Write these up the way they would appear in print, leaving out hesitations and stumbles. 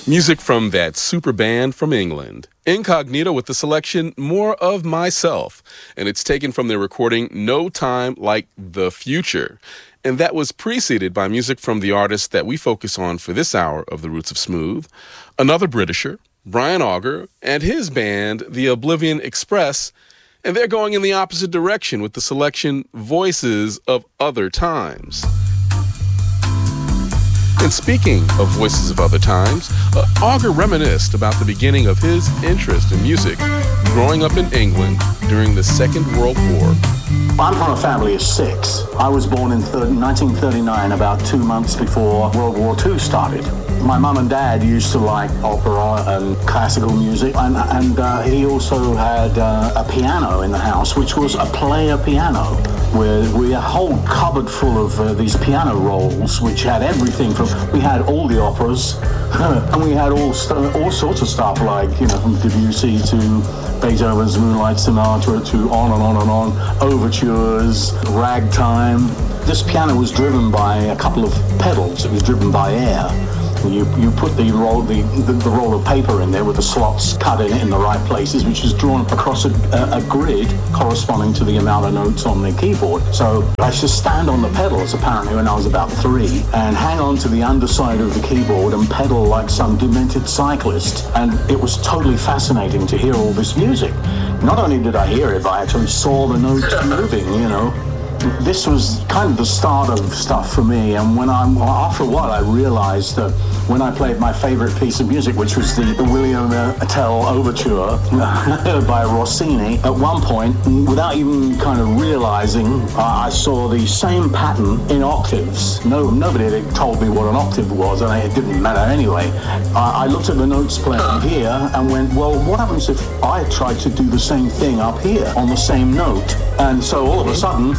Music from that super band from England. Incognito with the selection More of Myself, and it's taken from their recording No Time Like the Future. And that was preceded by music from the artist that we focus on for this hour of The Roots of Smooth, another Britisher, Brian Auger, and his band, The Oblivion Express, and they're going in the opposite direction with the selection Voices of Other Times. And speaking of Voices of Other Times, Auger reminisced about the beginning of his interest in music growing up in England during the Second World War. I'm from a family of six. I was born in 1939, about 2 months before World War II started. My mum and dad used to like opera and classical music, and he also had a piano in the house, which was a player piano, where we had a whole cupboard full of these piano rolls, which had everything from, we had all the operas, and we had all sorts of stuff, like, you know, from Debussy to Beethoven's Moonlight Sonata to on and on and on, overtures, ragtime. This piano was driven by a couple of pedals. It was driven by air. You put the roll of paper in there with the slots cut in it in the right places, which is drawn across a grid corresponding to the amount of notes on the keyboard. So I used to stand on the pedals, apparently, when I was about 3, and hang on to the underside of the keyboard and pedal like some demented cyclist. And it was totally fascinating to hear all this music. Not only did I hear it, but I actually saw the notes moving, you know. This was kind of the start of stuff for me, and after a while I realized that when I played my favorite piece of music, which was the William Tell Overture by Rossini, at one point, without even kind of realizing, I saw the same pattern in octaves. Nobody had told me what an octave was, and it didn't matter anyway. I looked at the notes playing here and went, well, what happens if I tried to do the same thing up here on the same note? And so all of a sudden,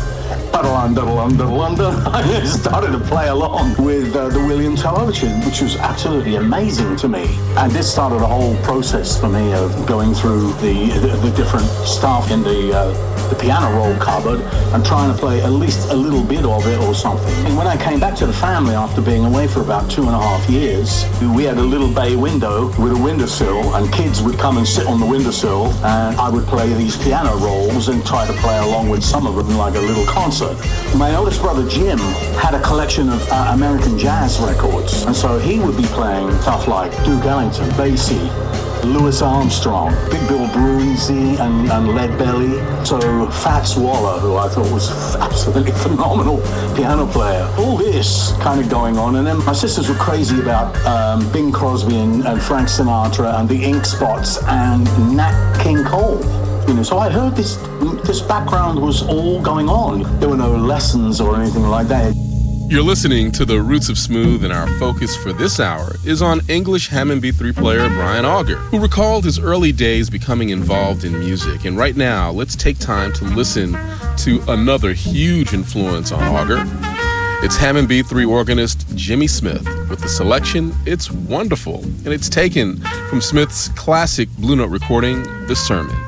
I started to play along with the William Tell Overture, which was absolutely amazing to me. And this started a whole process for me of going through the different stuff in the piano roll cupboard and trying to play at least a little bit of it or something. And when I came back to the family after being away for about 2.5 years, we had a little bay window with a windowsill, and kids would come and sit on the windowsill, and I would play these piano rolls and try to play along with some of them like a little concert. My oldest brother Jim had a collection of American jazz records, and so he would be playing stuff like Duke Ellington, Basie, Louis Armstrong, Big Bill Broonzy and Lead Belly. So Fats Waller, who I thought was absolutely phenomenal piano player. All this kind of going on, and then my sisters were crazy about Bing Crosby and Frank Sinatra and the Ink Spots and Nat King Cole. You know, so I heard this background was all going on. There were no lessons or anything like that. You're listening to The Roots of Smooth, and our focus for this hour is on English Hammond B3 player Brian Auger, who recalled his early days becoming involved in music. And right now, let's take time to listen to another huge influence on Auger. It's Hammond B3 organist Jimmy Smith with the selection It's Wonderful, and it's taken from Smith's classic Blue Note recording, The Sermon.